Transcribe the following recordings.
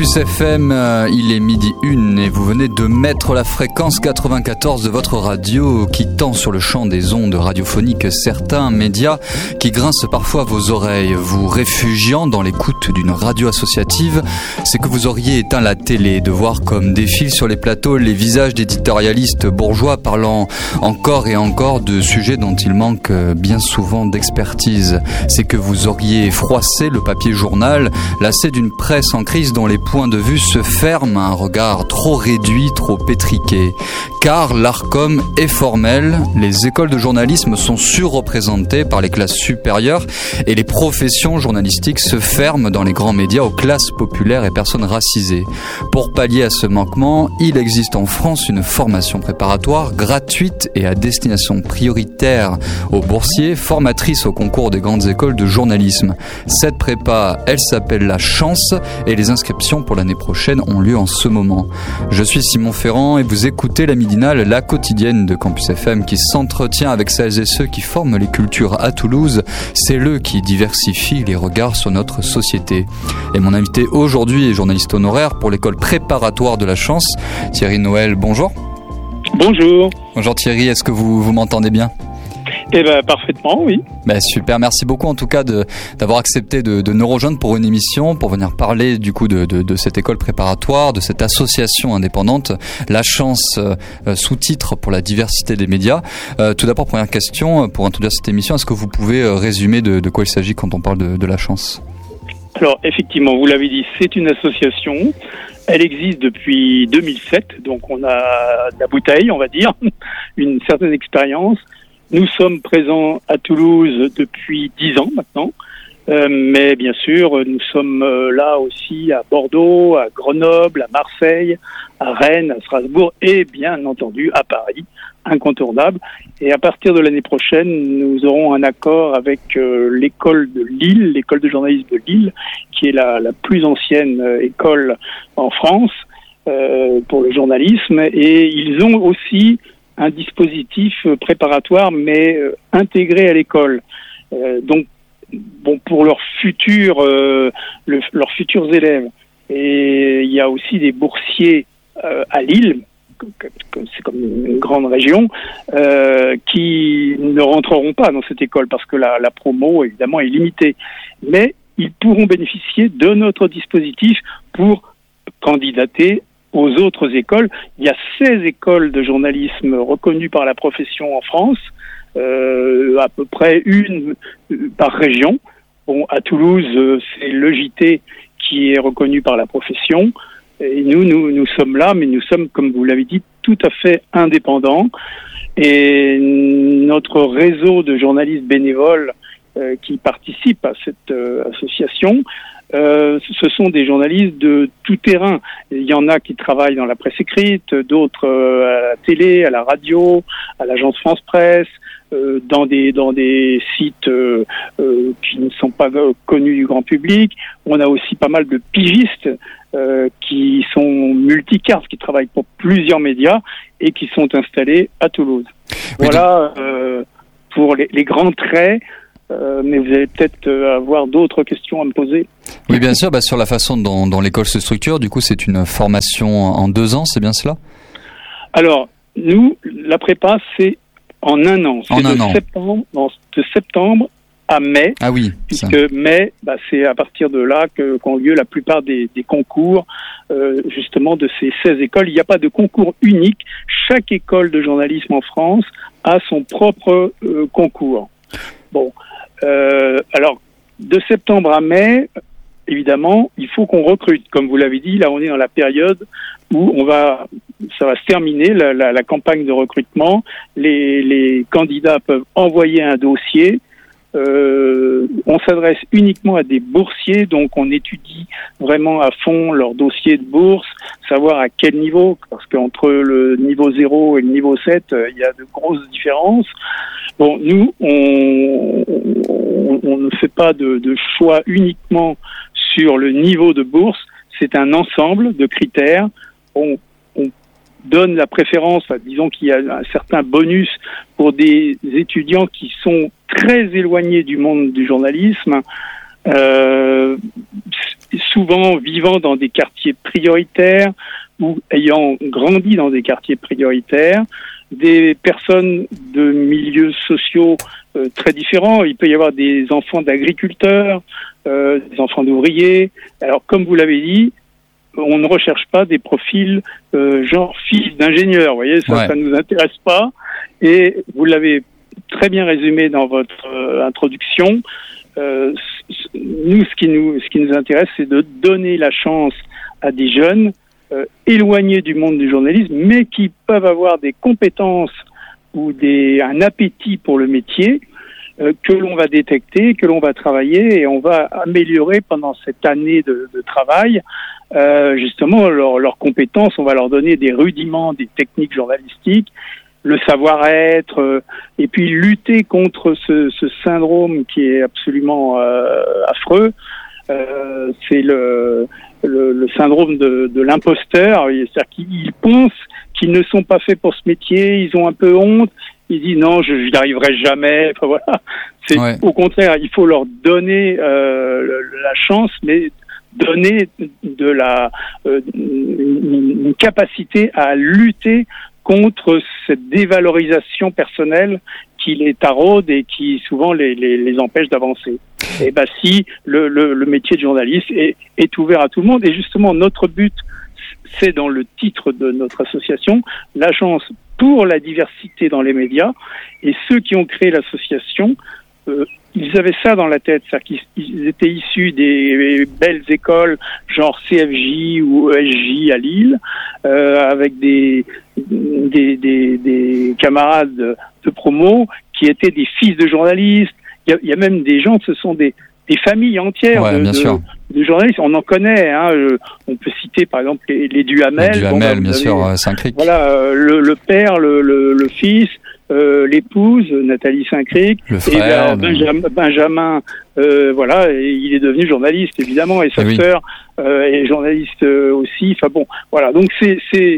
Campus FM, il est 12h01 et vous venez de mettre la fréquence 94 de votre radio qui tend sur le champ des ondes radiophoniques certains médias qui grincent parfois vos oreilles. Vous réfugiant dans l'écoute d'une radio associative, c'est que vous auriez éteint la télé, de voir comme défilent sur les plateaux les visages d'éditorialistes bourgeois parlant encore et encore de sujets dont il manque bien souvent d'expertise. C'est que vous auriez froissé le papier journal, lassé d'une presse en crise dont les points de vue se ferment à un regard trop réduit, trop étriqué. Car l'ARCOM est formel, les écoles de journalisme sont surreprésentées par les classes supérieures et les professions journalistiques se ferment dans les grands médias aux classes populaires et personnes racisées. Pour pallier à ce manquement, il existe en France une formation préparatoire gratuite et à destination prioritaire aux boursiers, formatrice au concours des grandes écoles de journalisme. Cette prépa, elle s'appelle La Chance et les inscriptions pour l'année prochaine ont lieu en ce moment. Je suis Simon Ferrand et vous écoutez la midinale, la quotidienne de Campus FM qui s'entretient avec celles et ceux qui forment les cultures à Toulouse. C'est eux qui diversifient les regards sur notre société. Et mon invité aujourd'hui est journaliste honoraire pour l'école préparatoire de La Chance, Thierry Noël. Bonjour. Bonjour. Bonjour Thierry, est-ce que vous m'entendez bien ? Eh bien, parfaitement, oui. Super, merci beaucoup en tout cas d'avoir accepté de nous rejoindre pour une émission, pour venir parler du coup de cette école préparatoire, de cette association indépendante, La Chance, sous-titre pour la diversité des médias. Tout d'abord, première question, pour introduire cette émission, est-ce que vous pouvez résumer de quoi il s'agit quand on parle de La Chance ? Alors, effectivement, vous l'avez dit, c'est une association. Elle existe depuis 2007, donc on a de la bouteille, on va dire, une certaine expérience. Nous sommes présents à Toulouse depuis 10 ans maintenant, mais bien sûr, nous sommes là aussi à Bordeaux, à Grenoble, à Marseille, à Rennes, à Strasbourg et bien entendu à Paris, incontournable. Et à partir de l'année prochaine, nous aurons un accord avec l'école de Lille, l'école de journalisme de Lille, qui est la plus ancienne école en France pour le journalisme. Et ils ont aussi un dispositif préparatoire, mais intégré à l'école. Donc, bon, pour leurs futurs élèves. Et il y a aussi des boursiers à Lille, c'est comme une grande région, qui ne rentreront pas dans cette école parce que la promo, évidemment, est limitée. Mais ils pourront bénéficier de notre dispositif pour candidater aux autres écoles. Il y a 16 écoles de journalisme reconnues par la profession en France, à peu près une par région. Bon, à Toulouse, c'est l'EJT qui est reconnu par la profession. Et nous sommes là, mais nous sommes, comme vous l'avez dit, tout à fait indépendants. Et notre réseau de journalistes bénévoles qui participent à cette association, ce sont des journalistes de tout terrain. Il y en a qui travaillent dans la presse écrite, d'autres à la télé, à la radio, à l'agence France Presse, dans des sites qui ne sont pas connus du grand public. On a aussi pas mal de pigistes qui sont multicartes, qui travaillent pour plusieurs médias et qui sont installés à Toulouse. Oui, voilà pour les grands traits. Mais vous allez peut-être avoir d'autres questions à me poser. Oui, bien sûr. Sur la façon dont l'école se structure, du coup, c'est une formation en 2 ans, c'est bien cela ? Alors, nous, la prépa, c'est en 1 an. C'est de septembre à mai. Ah oui. Puisque mai, c'est à partir de là qu'ont lieu la plupart des concours, justement, de ces 16 écoles. Il n'y a pas de concours unique. Chaque école de journalisme en France a son propre concours. Bon. Alors, de septembre à mai, évidemment, il faut qu'on recrute. Comme vous l'avez dit, là, on est dans la période où ça va se terminer, la campagne de recrutement. Les candidats peuvent envoyer un dossier. On s'adresse uniquement à des boursiers, donc on étudie vraiment à fond leur dossier de bourse, savoir à quel niveau, parce qu'entre le niveau 0 et le niveau 7, il y a de grosses différences. Bon, nous, on ne fait pas de choix uniquement sur le niveau de bourse, c'est un ensemble de critères. On donne la préférence, disons qu'il y a un certain bonus pour des étudiants qui sont très éloignés du monde du journalisme, souvent vivant dans des quartiers prioritaires ou ayant grandi dans des quartiers prioritaires, des personnes de milieux sociaux très différents. Il peut y avoir des enfants d'agriculteurs, des enfants d'ouvriers. Alors, comme vous l'avez dit, on ne recherche pas des profils genre fils d'ingénieurs. Vous voyez, ça nous intéresse pas. Et vous l'avez très bien résumé dans votre introduction. Nous, ce qui nous intéresse, c'est de donner la chance à des jeunes éloignés du monde du journalisme, mais qui peuvent avoir des compétences ou un appétit pour le métier que l'on va détecter, que l'on va travailler, et on va améliorer pendant cette année de travail justement leurs compétences. On va leur donner des rudiments, des techniques journalistiques, le savoir-être, et puis lutter contre ce syndrome qui est absolument affreux. C'est le syndrome de l'imposteur. C'est-à-dire qu'ils pensent qu'ils ne sont pas faits pour ce métier, ils ont un peu honte, ils disent non, je n'y arriverai jamais. Enfin, voilà. Au contraire, il faut leur donner la chance, mais donner une capacité à lutter contre cette dévalorisation personnelle qui les taraude et qui souvent les empêche d'avancer. Et si le métier de journaliste est ouvert à tout le monde, et justement notre but, c'est dans le titre de notre association, l'Agence pour la diversité dans les médias, et ceux qui ont créé l'association, ils avaient ça dans la tête, c'est-à-dire qu'ils étaient issus des belles écoles genre CFJ ou ESJ à Lille, avec des camarades de promo qui étaient des fils de journalistes. Il y a même des gens, ce sont des familles entières de journalistes. On en connaît. On peut citer par exemple les Duhamel. Duhamel, bien sûr, Saint-Cric. Voilà, le père, le fils. L'épouse, Nathalie Saint-Cric, le frère, et Benjamin, voilà, et il est devenu journaliste évidemment, et sa sœur est journaliste aussi. Enfin bon, voilà, donc c'est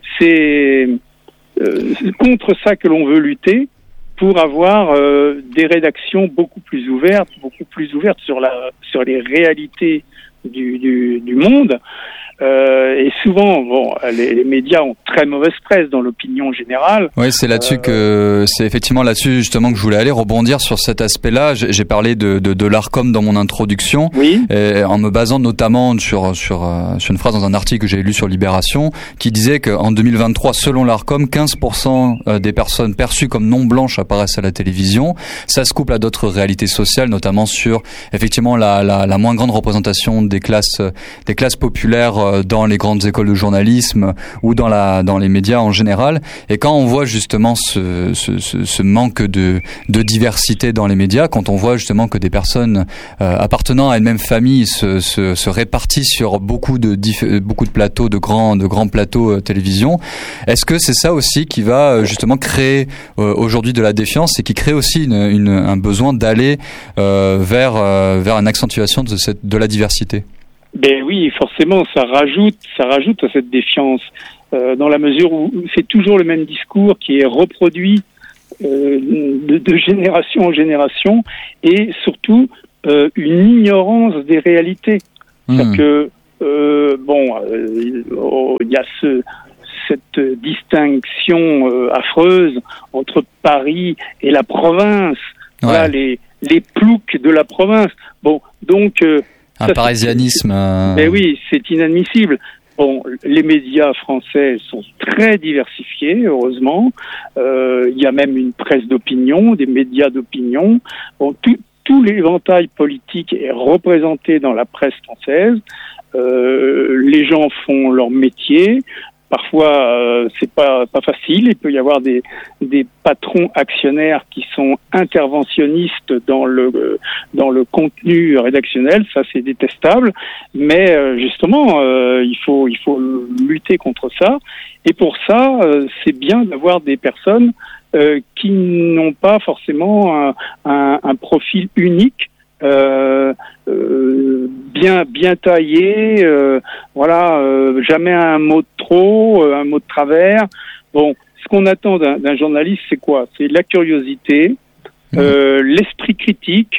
contre ça que l'on veut lutter, pour avoir des rédactions beaucoup plus ouvertes sur les réalités du monde. Et souvent, les médias ont très mauvaise presse dans l'opinion générale. Oui, c'est effectivement là-dessus justement que je voulais aller rebondir sur cet aspect-là. J'ai parlé de l'Arcom dans mon introduction, en me basant notamment sur une phrase dans un article que j'ai lu sur Libération, qui disait qu'en 2023, selon l'Arcom, 15% des personnes perçues comme non blanches apparaissent à la télévision. Ça se couple à d'autres réalités sociales, notamment sur effectivement la moins grande représentation des classes populaires dans les grandes écoles de journalisme ou dans les médias en général. Et quand on voit justement ce manque de diversité dans les médias, quand on voit justement que des personnes appartenant à une même famille se répartissent sur beaucoup de plateaux, de grands plateaux télévision, est-ce que c'est ça aussi qui va justement créer aujourd'hui de la défiance et qui crée aussi un besoin d'aller vers une accentuation de la diversité? Ben oui, forcément, ça rajoute à cette défiance, dans la mesure où c'est toujours le même discours qui est reproduit de génération en génération, et surtout une ignorance des réalités. C'est-à-dire que il y a cette distinction affreuse entre Paris et la province. Voilà, les ploucs de la province. Bon, donc un parisianisme. Mais oui, c'est inadmissible. Bon, les médias français sont très diversifiés, heureusement. Il y a même une presse d'opinion, des médias d'opinion. Bon, tout l'éventail politique est représenté dans la presse française. Les gens font leur métier. Parfois, c'est pas facile. Il peut y avoir des patrons actionnaires qui sont interventionnistes dans le contenu rédactionnel. Ça, c'est détestable. Mais justement, il faut lutter contre ça. Et pour ça, c'est bien d'avoir des personnes qui n'ont pas forcément un profil unique. Bien taillé, jamais un mot de trop, un mot de travers. Bon, ce qu'on attend d'un journaliste, c'est quoi? C'est la curiosité, l'esprit critique,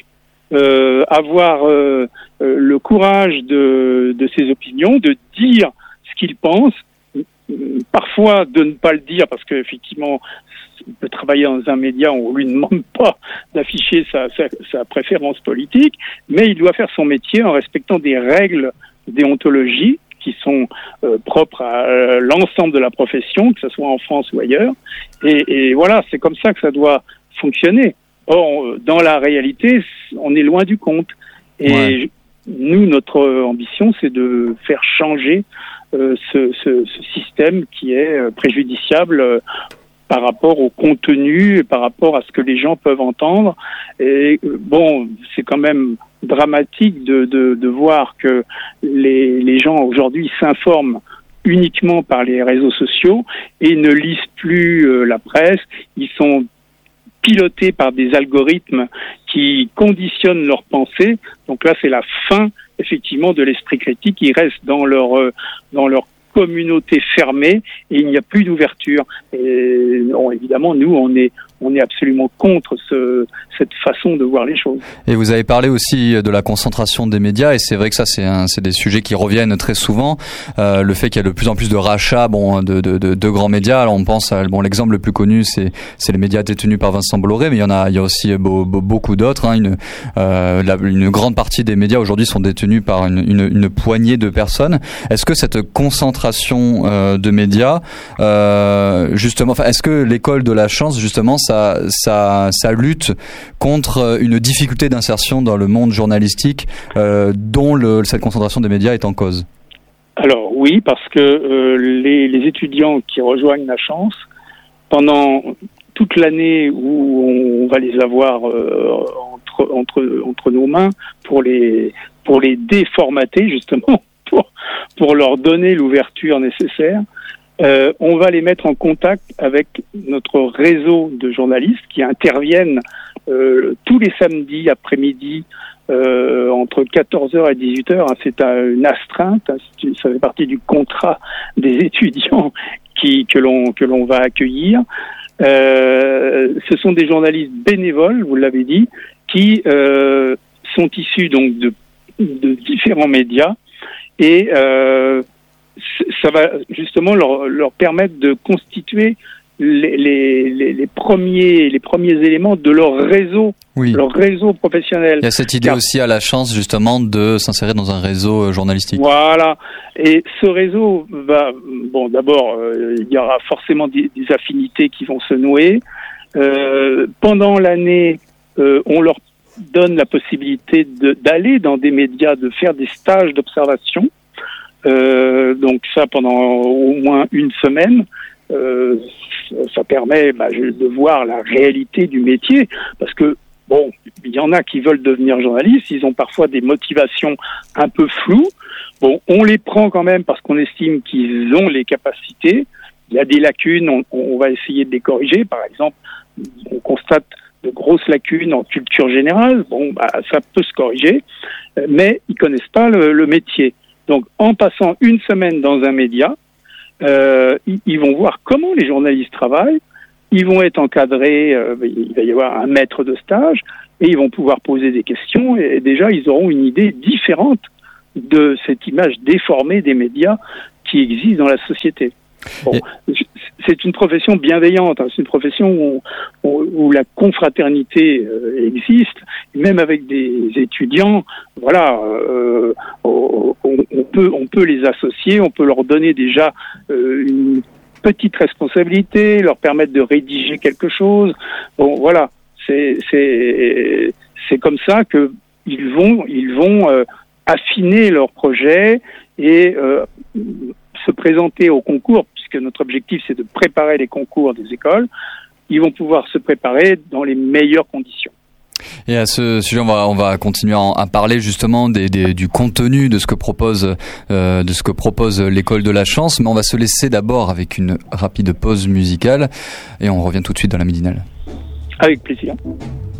avoir le courage de ses opinions, de dire ce qu'il pense, parfois de ne pas le dire parce qu'effectivement il peut travailler dans un média où on lui demande pas d'afficher sa préférence politique, mais il doit faire son métier en respectant des règles déontologiques qui sont propres à l'ensemble de la profession, que ce soit en France ou ailleurs. Et voilà, c'est comme ça que ça doit fonctionner. Or, dans la réalité, on est loin du compte. Et nous, notre ambition, c'est de faire changer ce système qui est préjudiciable par rapport au contenu, par rapport à ce que les gens peuvent entendre. Et bon, c'est quand même dramatique de voir que les gens aujourd'hui s'informent uniquement par les réseaux sociaux et ne lisent plus la presse. Ils sont pilotés par des algorithmes qui conditionnent leurs pensées. Donc là, c'est la fin, effectivement, de l'esprit critique. Ils restent dans leur communauté fermée et il n'y a plus d'ouverture. Et non, évidemment, nous, on est absolument contre cette façon de voir les choses. Et vous avez parlé aussi de la concentration des médias, et c'est vrai que ça, c'est des sujets qui reviennent très souvent. Le fait qu'il y a de plus en plus de rachats, de grands médias. Alors on pense à, l'exemple le plus connu, c'est les médias détenus par Vincent Bolloré, mais il y a aussi beaucoup d'autres. Une grande partie des médias aujourd'hui sont détenus par une poignée de personnes. Est-ce que cette concentration de médias, justement, est-ce que l'école de la chance, justement, ça lutte contre une difficulté d'insertion dans le monde journalistique dont cette concentration des médias est en cause? Alors oui, parce que les étudiants qui rejoignent la chance, pendant toute l'année où on va les avoir entre nos mains pour les déformater justement, pour leur donner l'ouverture nécessaire, on va les mettre en contact avec notre réseau de journalistes qui interviennent tous les samedis après-midi entre 14h et 18h. C'est une astreinte, ça fait partie du contrat des étudiants que l'on va accueillir. Ce sont des journalistes bénévoles, vous l'avez dit, qui sont issus donc de différents médias et ça va justement leur permettre de constituer les premiers éléments de leur réseau, leur réseau professionnel. Il y a cette idée aussi à la chance justement de s'insérer dans un réseau journalistique. Voilà. Et ce réseau va, d'abord, il y aura forcément des affinités qui vont se nouer. Pendant l'année, on leur donne la possibilité d'aller dans des médias, de faire des stages d'observation. Donc ça pendant au moins une semaine, ça permet de voir la réalité du métier, parce que il y en a qui veulent devenir journalistes, ils ont parfois des motivations un peu floues. On les prend quand même parce qu'on estime qu'ils ont les capacités. Il y a des lacunes, on va essayer de les corriger. Par exemple, on constate de grosses lacunes en culture générale. Ça peut se corriger, mais ils connaissent pas le métier. Donc, en passant une semaine dans un média, ils vont voir comment les journalistes travaillent, ils vont être encadrés, il va y avoir un maître de stage, et ils vont pouvoir poser des questions, et déjà, ils auront une idée différente de cette image déformée des médias qui existe dans la société. C'est une profession bienveillante, c'est une profession où la confraternité existe, même avec des étudiants. Voilà, on peut les associer, on peut leur donner déjà une petite responsabilité, leur permettre de rédiger quelque chose. Voilà, c'est comme ça que ils vont affiner leur projet et se présenter au concours, puisque notre objectif c'est de préparer les concours des écoles. Ils vont pouvoir se préparer dans les meilleures conditions. Et à ce sujet, on va continuer à parler justement du contenu de ce que propose l'école de la chance, mais on va se laisser d'abord avec une rapide pause musicale et on revient tout de suite dans la midinale. Avec plaisir.